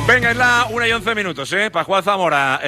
Venga, es la 1:11, Pascual Zamora.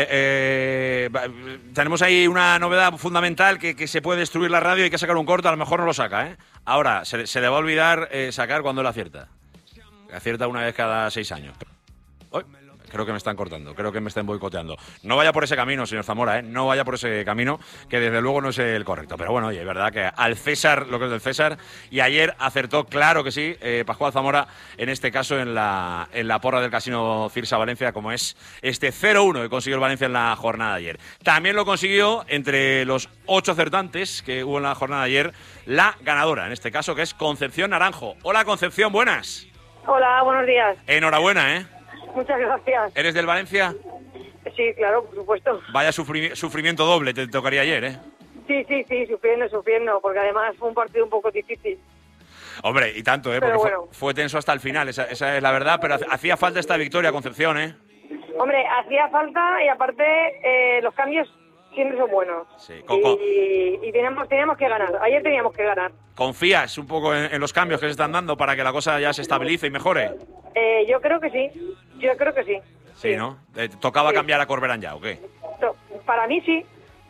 Tenemos ahí una novedad fundamental que se puede destruir la radio y hay que sacar un corto, a lo mejor no lo saca, ¿eh? Ahora, se le va a olvidar sacar cuando él acierta. Acierta una vez cada 6 años. ¡Uy! Creo que me están cortando, creo que me están boicoteando. No vaya por ese camino, señor Zamora, ¿eh? No vaya por ese camino, que desde luego no es el correcto. Pero bueno, oye, es verdad que al César lo que es del César. Y ayer acertó, claro que sí, Pascual Zamora, en este caso en la porra del Casino Cirsa Valencia, como es este 0-1 que consiguió el Valencia en la jornada de ayer. También lo consiguió entre los 8 acertantes que hubo en la jornada de ayer, la ganadora, en este caso, que es Concepción Naranjo. Hola, Concepción, buenas. Hola, buenos días. Enhorabuena, ¿eh? Muchas gracias. ¿Eres del Valencia? Sí, claro, por supuesto. Vaya sufrimiento doble te tocaría ayer, ¿eh? Sí, sufriendo, porque además fue un partido un poco difícil. Hombre, y tanto, ¿eh? Pero Porque bueno. fue tenso hasta el final, esa es la verdad, pero hacía falta esta victoria, Concepción, ¿eh? Hombre, hacía falta y aparte los cambios siempre son buenos. Sí. Y teníamos que ganar. Ayer teníamos que ganar. ¿Confías un poco en los cambios que se están dando para que la cosa ya se estabilice y mejore? Yo creo que sí. Sí, ¿no? ¿Tocaba cambiar a Corberán ya o qué? Para mí sí.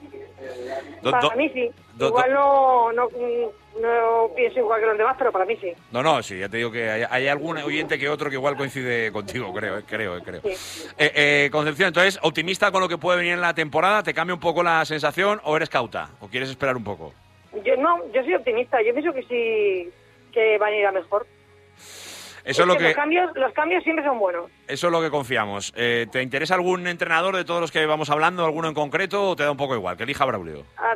Para mí sí. Igual no pienso igual que los demás, pero para mí sí. No, sí, ya te digo que hay algún oyente que otro que igual coincide contigo, creo. Sí. Concepción, entonces, ¿optimista con lo que puede venir en la temporada? ¿Te cambia un poco la sensación o eres cauta? ¿O quieres esperar un poco? Yo soy optimista. Yo pienso que sí, que van a ir a mejor. Eso es lo que los cambios siempre son buenos. Eso es lo que confiamos. ¿Te interesa algún entrenador de todos los que vamos hablando, alguno en concreto, o te da un poco igual? Que elija Braulio. A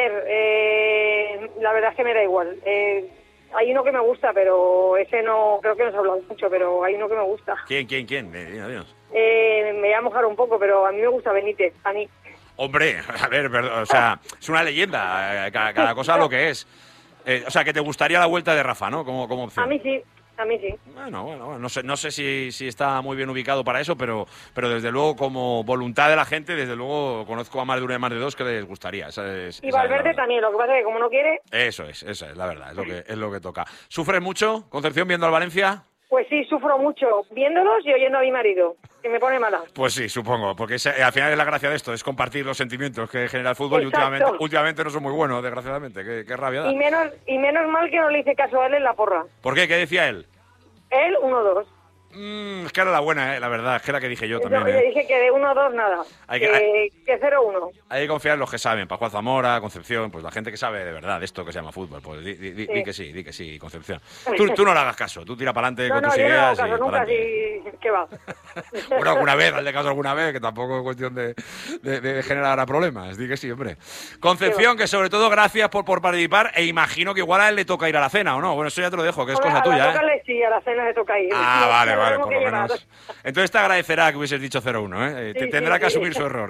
ver, la verdad es que me da igual. Hay uno que me gusta, pero ese no, creo que no se ha hablado mucho, pero hay uno que me gusta. ¿Quién? Dinos. Me voy a mojar un poco, pero a mí me gusta Benítez, a mí. Hombre, a ver, perdón, o sea, es una leyenda, cada cosa lo que es. O sea, que te gustaría la vuelta de Rafa, ¿no? Como opción. A mí sí. Bueno, no sé si está muy bien ubicado para eso, pero desde luego, como voluntad de la gente, desde luego conozco a más de uno y más de dos que les gustaría. Y Valverde también, lo que pasa es que como no quiere... Esa es la verdad, es lo que toca. ¿Sufres mucho, Concepción, viendo al Valencia? Pues sí, sufro mucho viéndolos y oyendo a mi marido, que me pone mala. Pues sí, supongo, porque al final es la gracia de esto, es compartir los sentimientos que genera el fútbol. Exacto. Y últimamente no son muy buenos, desgraciadamente. Qué rabia da. Y menos mal que no le hice caso a él en la porra. ¿Por qué? ¿Qué decía él? Él, 1-2. Es que era la buena, la verdad, es que era la que dije yo también. Le dije que de 1-2 nada, que 0-1. Hay que confiar en los que saben, Pascual Zamora, Concepción, pues la gente que sabe de verdad de esto que se llama fútbol. Pues di que sí, Concepción. Tú no le hagas caso, tú tira para adelante con tus ideas. No, nunca, sí, ¿qué va? Bueno, alguna vez, hazle caso alguna vez, que tampoco es cuestión de generar problemas. Di que sí, hombre. Concepción, que sobre todo gracias por participar, e imagino que igual a él le toca ir a la cena, ¿o no? Bueno, eso ya te lo dejo, que es cosa tuya, ¿eh? Sí, a la cena le toca ir. Vale, por lo menos. Entonces te agradecerá que hubieses dicho 0-1, ¿eh? Tendrá que asumir su error,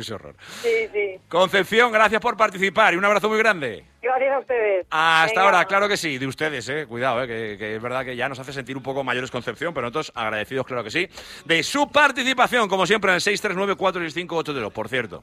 Sí. Concepción, gracias por participar y un abrazo muy grande. Gracias a ustedes. Hasta ahora, claro que sí, de ustedes, cuidado, que es verdad que ya nos hace sentir un poco mayores Concepción, pero nosotros agradecidos, claro que sí, de su participación, como siempre, en el 639-465-8. Por cierto,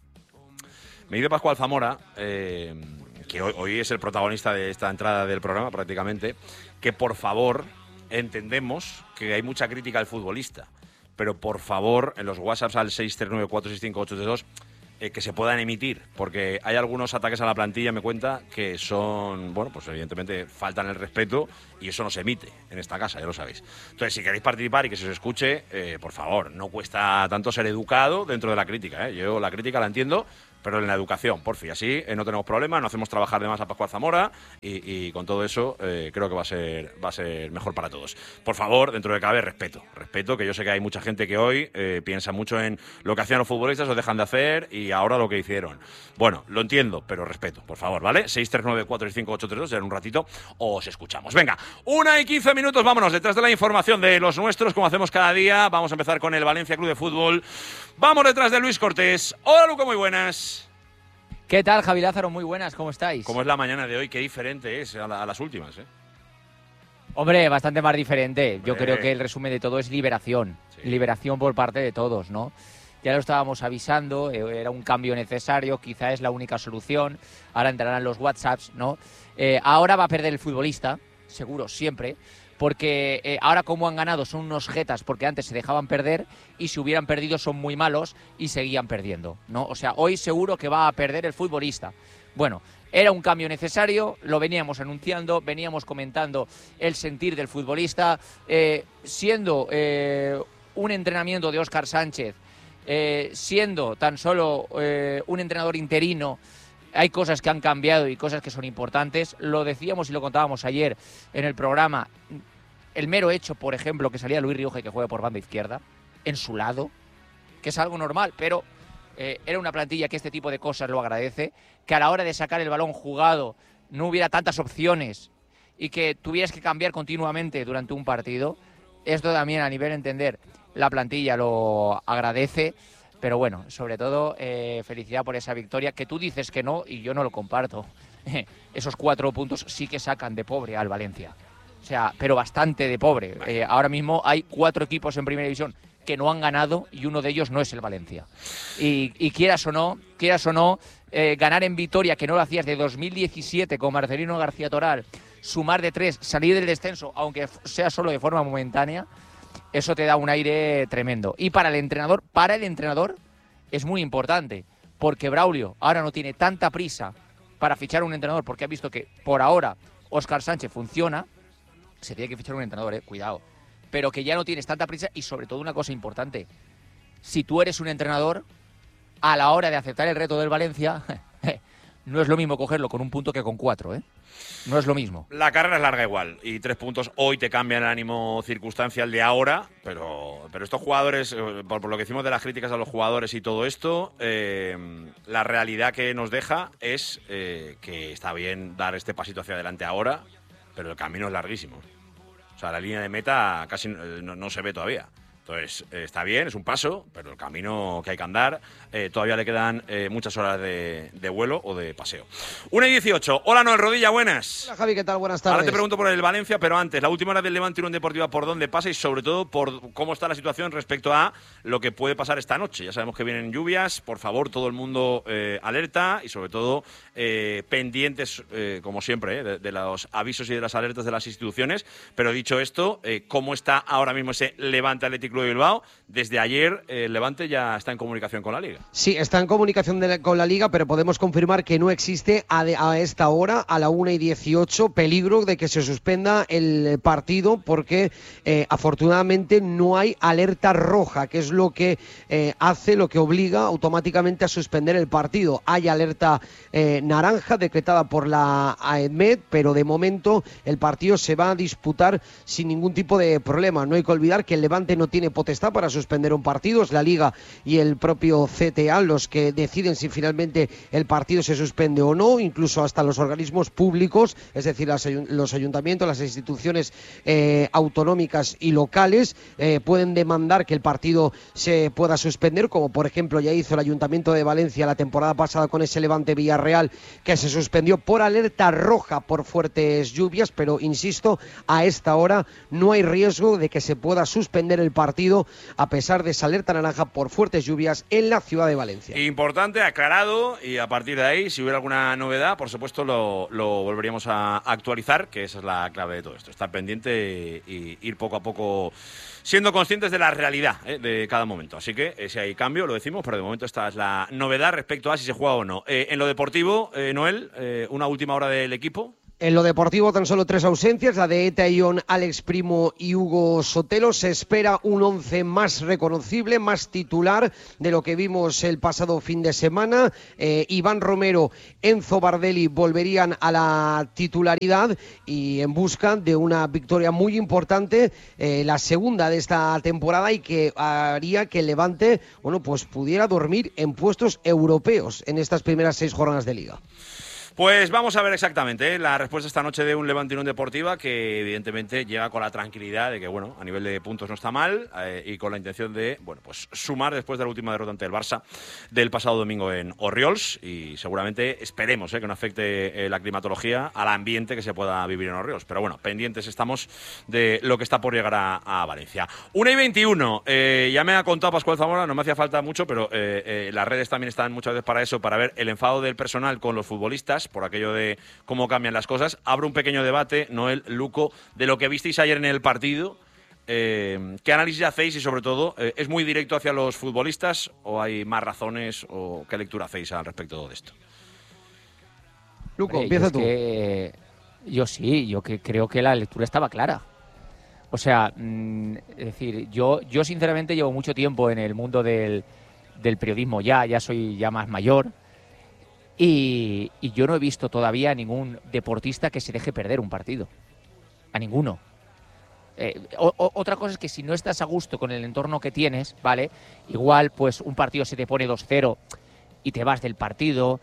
me dice Pascual Zamora, que hoy es el protagonista de esta entrada del programa prácticamente, que por favor, entendemos que hay mucha crítica al futbolista, pero por favor, en los WhatsApps al 639-465-832, que se puedan emitir, porque hay algunos ataques a la plantilla, me cuenta, que son, bueno, pues evidentemente faltan el respeto y eso no se emite en esta casa, ya lo sabéis. Entonces, si queréis participar y que se os escuche, por favor, no cuesta tanto ser educado dentro de la crítica, ¿eh? Yo la crítica la entiendo, pero en la educación, por fin, así no tenemos problema, no hacemos trabajar de más a Pascual Zamora y con todo eso creo que va a ser mejor para todos. Por favor, dentro de cabe, respeto, que yo sé que hay mucha gente que hoy piensa mucho en lo que hacían los futbolistas o dejan de hacer y ahora lo que hicieron. Bueno, lo entiendo, pero respeto, por favor, ¿vale? 639-465-832, ya en un ratito os escuchamos. Venga, 1:15, vámonos, detrás de la información de los nuestros, como hacemos cada día. Vamos a empezar con el Valencia Club de Fútbol. Vamos detrás de Luis Cortés. Hola, Luco, muy buenas. ¿Qué tal, Javi Lázaro? Muy buenas, ¿cómo estáis? ¿Cómo es la mañana de hoy? Qué diferente es a las últimas, ¿eh? Hombre, bastante más diferente. Yo creo que el resumen de todo es liberación. Sí. Liberación por parte de todos, ¿no? Ya lo estábamos avisando, era un cambio necesario, quizá es la única solución. Ahora entrarán los WhatsApps, ¿no? Ahora va a perder el futbolista, seguro, siempre. porque ahora como han ganado son unos jetas porque antes se dejaban perder y si hubieran perdido son muy malos y seguían perdiendo, ¿no? O sea, hoy seguro que va a perder el futbolista. Bueno, era un cambio necesario, lo veníamos anunciando, veníamos comentando el sentir del futbolista, siendo un entrenamiento de Óscar Sánchez, siendo tan solo un entrenador interino. Hay cosas que han cambiado y cosas que son importantes. Lo decíamos y lo contábamos ayer en el programa. El mero hecho, por ejemplo, que salía Luis Rioja y que juega por banda izquierda, en su lado, que es algo normal, pero era una plantilla que este tipo de cosas lo agradece, que a la hora de sacar el balón jugado no hubiera tantas opciones y que tuvieras que cambiar continuamente durante un partido. Esto también, a nivel de entender, la plantilla lo agradece. Pero bueno, sobre todo, felicidad por esa victoria, que tú dices que no y yo no lo comparto. Esos 4 puntos sí que sacan de pobre al Valencia. O sea, pero bastante de pobre. Ahora mismo hay 4 equipos en Primera División que no han ganado y uno de ellos no es el Valencia. Y quieras o no, ganar en Vitoria, que no lo hacías de 2017 con Marcelino García Toral, sumar de 3, salir del descenso, aunque sea solo de forma momentánea, eso te da un aire tremendo. Y para el entrenador es muy importante, porque Braulio ahora no tiene tanta prisa para fichar un entrenador, porque ha visto que por ahora Óscar Sánchez funciona. Se tiene que fichar un entrenador, cuidado. Pero que ya no tienes tanta prisa y sobre todo una cosa importante. Si tú eres un entrenador, a la hora de aceptar el reto del Valencia, no es lo mismo cogerlo con un punto que con 4, No es lo mismo. La carrera es larga igual y 3 puntos hoy te cambian el ánimo circunstancial de ahora, pero estos jugadores, por lo que hicimos de las críticas a los jugadores y todo esto, la realidad que nos deja es que está bien dar este pasito hacia adelante ahora, pero el camino es larguísimo. O sea, la línea de meta casi no se ve todavía. Entonces, está bien, es un paso, pero el camino que hay que andar, todavía le quedan muchas horas de vuelo o de paseo. 1:18. Hola, Noel Rodilla, buenas. Hola, Javi, ¿qué tal? Buenas tardes. Ahora te pregunto por el Valencia, pero antes, la última hora del Levante Unión Deportiva, ¿por dónde pasa? Y sobre todo, por cómo está la situación respecto a lo que puede pasar esta noche. Ya sabemos que vienen lluvias, por favor, todo el mundo alerta y sobre todo pendientes, como siempre, de los avisos y de las alertas de las instituciones. Pero dicho esto, ¿cómo está ahora mismo ese Levante Atlético de Bilbao? Desde ayer el Levante ya está en comunicación con la Liga. Sí, está en comunicación con la Liga, pero podemos confirmar que no existe a esta hora, a la 1:18, peligro de que se suspenda el partido porque afortunadamente no hay alerta roja, que es lo que lo que obliga automáticamente a suspender el partido. Hay alerta naranja decretada por la AEMET, pero de momento el partido se va a disputar sin ningún tipo de problema. No hay que olvidar que el Levante no tiene potestad para suspender un partido, es la Liga y el propio CTA los que deciden si finalmente el partido se suspende o no, incluso hasta los organismos públicos, es decir, los ayuntamientos, las instituciones autonómicas y locales pueden demandar que el partido se pueda suspender, como por ejemplo ya hizo el Ayuntamiento de Valencia la temporada pasada con ese Levante Villarreal, que se suspendió por alerta roja por fuertes lluvias, pero insisto, a esta hora no hay riesgo de que se pueda suspender el partido a pesar de esa alerta naranja por fuertes lluvias en la ciudad de Valencia. Importante, aclarado, y a partir de ahí, si hubiera alguna novedad, por supuesto lo volveríamos a actualizar, que esa es la clave de todo esto, estar pendiente y ir poco a poco siendo conscientes de la realidad de cada momento. Así que si hay cambio, lo decimos, pero de momento esta es la novedad respecto a si se juega o no. En lo deportivo, Noel, una última hora del equipo. En lo deportivo tan solo 3 ausencias, la de Eta Ion, Alex Primo y Hugo Sotelo. Se espera un 11 más reconocible, más titular de lo que vimos el pasado fin de semana. Iván Romero, Enzo Bardelli volverían a la titularidad y en busca de una victoria muy importante, la segunda de esta temporada, y que haría que el Levante, pues pudiera dormir en puestos europeos en estas primeras 6 jornadas de Liga. Pues vamos a ver exactamente la respuesta esta noche de un Levante Unión Deportiva que evidentemente llega con la tranquilidad de que, a nivel de puntos no está mal y con la intención de, pues sumar después de la última derrota ante el Barça del pasado domingo en Orriols, y seguramente esperemos que no afecte la climatología al ambiente que se pueda vivir en Orriols. Pero pendientes estamos de lo que está por llegar a Valencia. 1:21. Ya me ha contado Pascual Zamora, no me hacía falta mucho, pero las redes también están muchas veces para eso, para ver el enfado del personal con los futbolistas. días, por aquello de cómo cambian las cosas. Abro un pequeño debate, Noel, Luco, de lo que visteis ayer en el partido. ¿Qué análisis hacéis y, sobre todo, es muy directo hacia los futbolistas o hay más razones o qué lectura hacéis al respecto de esto? Luco, empieza tú. Yo creo que la lectura estaba clara. O sea, es decir, yo sinceramente llevo mucho tiempo en el mundo del periodismo, ya soy ya más mayor y yo no he visto todavía a ningún deportista que se deje perder un partido. A ninguno. Otra cosa es que si no estás a gusto con el entorno que tienes, ¿vale? Igual, pues un partido se te pone 2-0 y te vas del partido.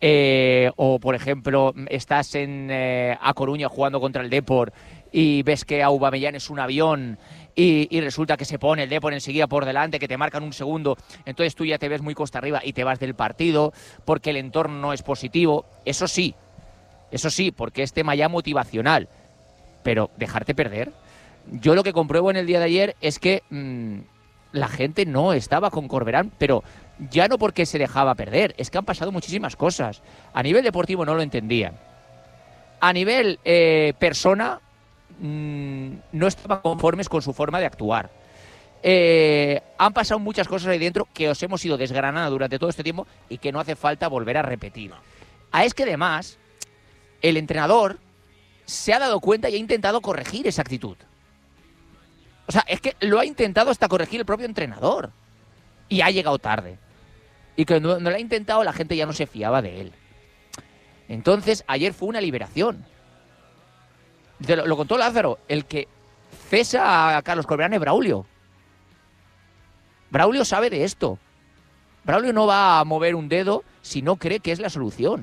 O, por ejemplo, estás en A Coruña jugando contra el Depor y ves que Aubameyang es un avión y resulta que se pone el Depor enseguida por delante, que te marcan un segundo, entonces tú ya te ves muy costa arriba y te vas del partido porque el entorno no es positivo. Eso sí, porque es tema ya motivacional, pero dejarte perder. Yo lo que compruebo en el día de ayer es que la gente no estaba con Corberán, pero ya no porque se dejaba perder, es que han pasado muchísimas cosas. A nivel deportivo no lo entendían. A nivel persona, no estaban conformes con su forma de actuar. Han pasado muchas cosas ahí dentro que os hemos ido desgranando durante todo este tiempo y que no hace falta volver a repetir. Es que además, el entrenador se ha dado cuenta y ha intentado corregir esa actitud. O sea, es que lo ha intentado hasta corregir el propio entrenador. Y ha llegado tarde. Y cuando no lo ha intentado, la gente ya no se fiaba de él. Entonces, ayer fue una liberación. Lo contó Lázaro. El que cesa a Carlos Corberán es Braulio. Braulio sabe de esto. Braulio no va a mover un dedo si no cree que es la solución.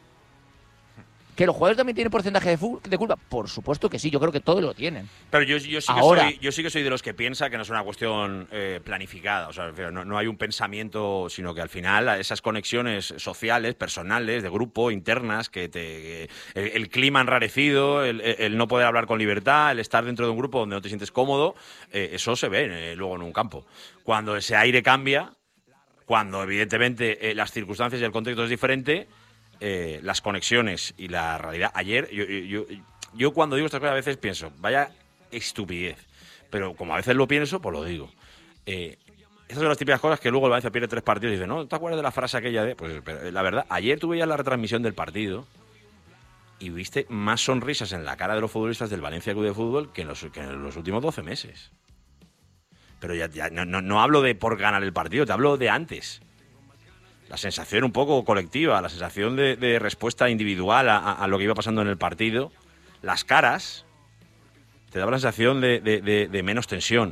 ¿Que los jugadores también tienen porcentaje de culpa? Por supuesto que sí, yo creo que todos lo tienen. Pero yo sí que soy de los que piensa que no es una cuestión planificada. O sea, no hay un pensamiento, sino que al final esas conexiones sociales, personales, de grupo, internas, el clima enrarecido, el no poder hablar con libertad, el estar dentro de un grupo donde no te sientes cómodo, eso se ve luego en un campo. Cuando ese aire cambia, cuando evidentemente las circunstancias y el contexto es diferente, las conexiones y la realidad. Ayer, yo cuando digo estas cosas a veces pienso, vaya estupidez, pero como a veces lo pienso, pues lo digo. Esas son las típicas cosas que luego el Valencia pierde 3 partidos y dice, ¿no te acuerdas de la frase aquella de...? Pues la verdad, ayer tuve ya la retransmisión del partido y viste más sonrisas en la cara de los futbolistas del Valencia Club de Fútbol que en los últimos 12 meses. Pero ya no hablo de por ganar el partido, te hablo de antes. La sensación un poco colectiva, la sensación de respuesta individual a lo que iba pasando en el partido, las caras, te daba la sensación de menos tensión.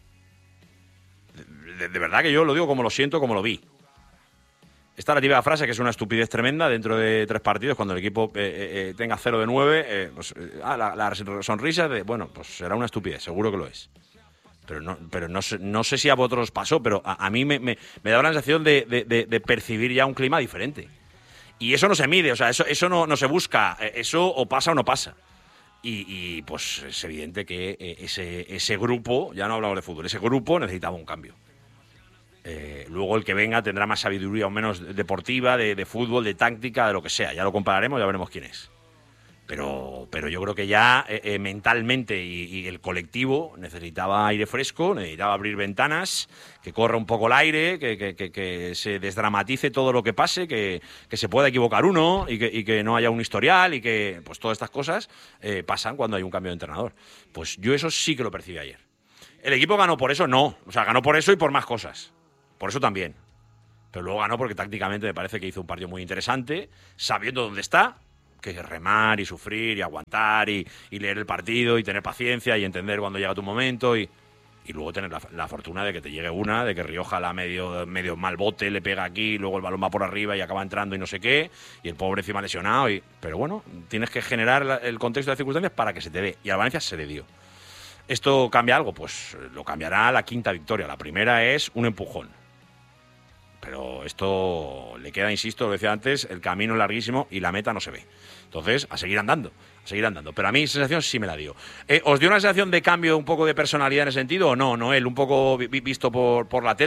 De verdad que yo lo digo como lo siento, como lo vi. Esta es la típica frase que es una estupidez tremenda dentro de 3 partidos, cuando el equipo tenga 0 de 9, la sonrisa bueno, pues será una estupidez, seguro que lo es. Pero no sé si a vosotros pasó, pero a mí me daba la sensación de percibir ya un clima diferente. Y eso no se mide, o sea, eso no se busca, eso o pasa o no pasa. Y pues es evidente que ese grupo, ya no hablamos de fútbol, ese grupo necesitaba un cambio. Luego el que venga tendrá más sabiduría o menos deportiva, de fútbol, de táctica, de lo que sea. Ya lo compararemos, ya veremos quién es. Pero yo creo que ya mentalmente y el colectivo necesitaba aire fresco, necesitaba abrir ventanas, que corra un poco el aire, que se desdramatice todo lo que pase, que se pueda equivocar uno y que no haya un historial y que pues todas estas cosas pasan cuando hay un cambio de entrenador. Pues yo eso sí que lo percibí ayer. ¿El equipo ganó por eso? No. O sea, ganó por eso y por más cosas. Por eso también. Pero luego ganó porque tácticamente me parece que hizo un partido muy interesante, sabiendo dónde está, que es remar y sufrir y aguantar y leer el partido y tener paciencia y entender cuando llega tu momento y luego tener la fortuna de que te llegue una, de que Rioja la medio mal bote, le pega aquí, luego el balón va por arriba y acaba entrando y no sé qué, y el pobre encima lesionado. Pero bueno, tienes que generar el contexto de circunstancias para que se te dé, y a Valencia se le dio. ¿Esto cambia algo? Pues lo cambiará la 5ª victoria. La primera es un empujón. Pero esto le queda, insisto, lo decía antes, el camino es larguísimo y la meta no se ve. Entonces, a seguir andando. Pero a mí sensación sí me la dio. ¿Os dio una sensación de cambio, un poco de personalidad en ese sentido o no, Noel? ¿Un poco visto por la tele?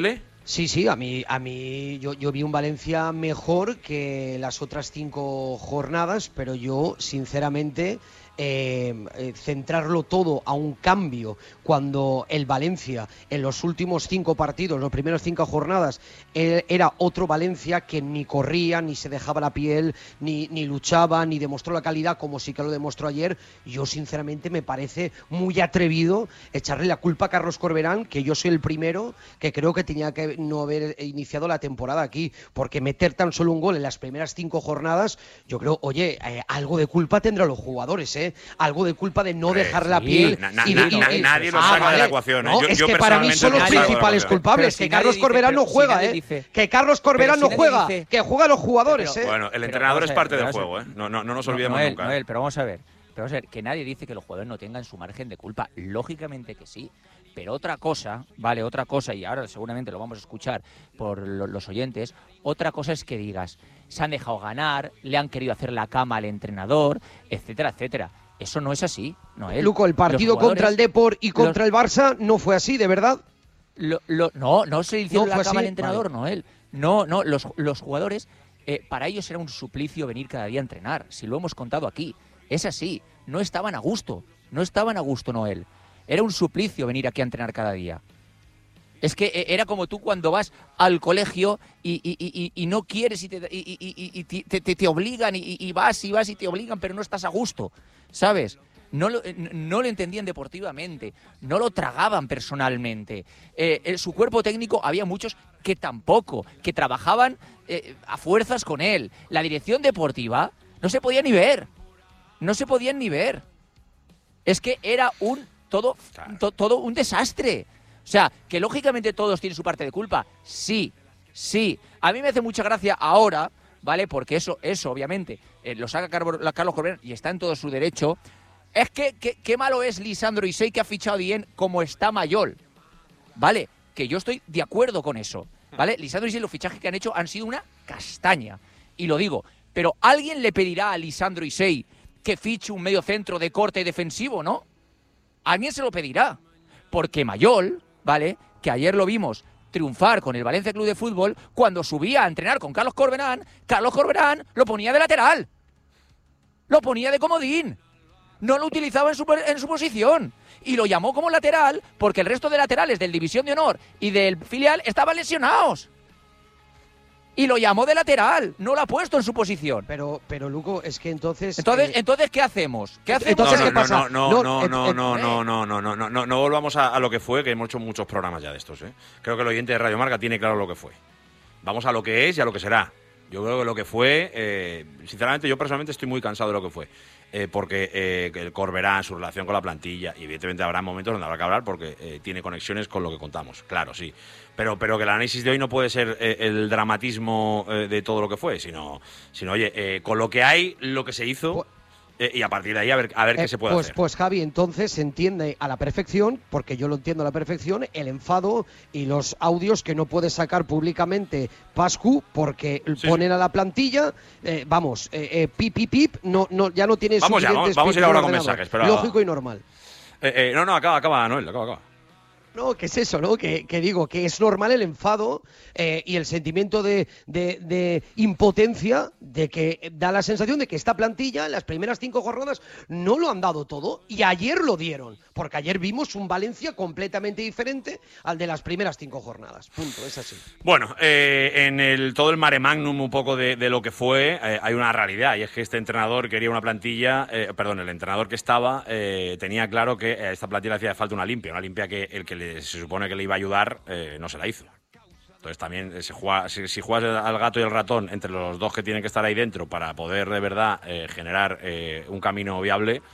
Sí, a mí yo vi un Valencia mejor que las otras 5 jornadas, pero yo, sinceramente, centrarlo todo a un cambio cuando el Valencia en los últimos 5 partidos, los primeros 5 jornadas, era otro Valencia que ni corría, ni se dejaba la piel, ni luchaba, ni demostró la calidad como sí que lo demostró ayer. Yo, sinceramente, me parece muy atrevido echarle la culpa a Carlos Corberán, que yo soy el primero que creo que tenía que no haber iniciado la temporada aquí, porque meter tan solo un gol en las primeras 5 jornadas, yo creo, oye, algo de culpa tendrán los jugadores, algo de culpa de no dejar la piel. Nadie lo saca de la ecuación. No, es que para mí son los principales culpables, que Carlos Corberán no juega, que Carlos Corberán no juega, que juegan los jugadores, Bueno, el entrenador es parte del juego, no nos olvidemos nunca. Noel, pero vamos a ver, que nadie dice que los jugadores no tengan su margen de culpa, lógicamente que sí. Pero otra cosa, y ahora seguramente lo vamos a escuchar por los oyentes, otra cosa es que digas, se han dejado ganar, le han querido hacer la cama al entrenador, etcétera, etcétera. Eso no es así, Noel. Luco, el partido contra el Depor y contra el Barça no fue así, ¿de verdad? No se hicieron la cama así, al entrenador, vale. Noel. Los jugadores, para ellos era un suplicio venir cada día a entrenar, si lo hemos contado aquí. Es así, no estaban a gusto, Noel. Era un suplicio venir aquí a entrenar cada día. Es que era como tú cuando vas al colegio y no quieres y te obligan y vas y te obligan, pero no estás a gusto, ¿sabes? No lo entendían deportivamente, no lo tragaban personalmente. Su cuerpo técnico había muchos que tampoco, que trabajaban a fuerzas con él. La dirección deportiva no se podía ni ver. Es que era todo un desastre. O sea, que lógicamente todos tienen su parte de culpa. Sí. A mí me hace mucha gracia ahora, ¿vale? Porque eso obviamente, lo saca Carlos Corberán y está en todo su derecho. Es que qué malo es Lisandro Isey, que ha fichado bien como está Mayol. ¿Vale? Que yo estoy de acuerdo con eso. ¿Vale? Lisandro Isey, los fichajes que han hecho han sido una castaña. Y lo digo. Pero ¿alguien le pedirá a Lisandro Isey que fiche un medio centro de corte defensivo, no? Alguien se lo pedirá. Porque Mayol, ¿vale? Que ayer lo vimos triunfar con el Valencia Club de Fútbol, cuando subía a entrenar con Carlos Corberán lo ponía de lateral. Lo ponía de comodín. No lo utilizaba en su posición. Y lo llamó como lateral porque el resto de laterales del División de Honor y del filial estaban lesionados. Y lo llamó de lateral, no lo ha puesto en su posición. Pero Luco, es que entonces... Entonces, ¿qué hacemos? Entonces, ¿qué pasa? No volvamos a lo que fue, que hemos hecho muchos programas ya de estos, Creo que el oyente de Radio Marca tiene claro lo que fue. Vamos a lo que es y a lo que será. Yo creo que lo que fue, sinceramente, yo personalmente estoy muy cansado de lo que fue. Porque el Corberán, su relación con la plantilla, y evidentemente habrá momentos donde habrá que hablar porque tiene conexiones con lo que contamos, claro, sí. Pero que el análisis de hoy no puede ser el dramatismo de todo lo que fue, sino oye, con lo que hay, lo que se hizo, y a partir de ahí a ver qué se puede hacer. Pues Javi, entonces se entiende a la perfección, porque yo lo entiendo a la perfección, el enfado y los audios que no puede sacar públicamente Pascu porque ponen a la plantilla, pip, ya no tiene suficientes. Vamos a ir ahora con mensajes. Pero lógico y normal. Acaba, Noel, acaba. No, ¿qué es eso, no? Que digo, que es normal el enfado y el sentimiento de impotencia, de que da la sensación de que esta plantilla en las primeras 5 jornadas no lo han dado todo, y ayer lo dieron, porque ayer vimos un Valencia completamente diferente al de las primeras 5 jornadas. Punto, es así. Bueno, en todo el mare magnum un poco de lo que fue, hay una realidad, y es que este entrenador quería una plantilla, el entrenador que estaba tenía claro que a esta plantilla le hacía falta una limpia que el que se supone que le iba a ayudar no se la hizo. Entonces también si juegas al gato y el ratón entre los dos que tienen que estar ahí dentro para poder de verdad generar un camino viable,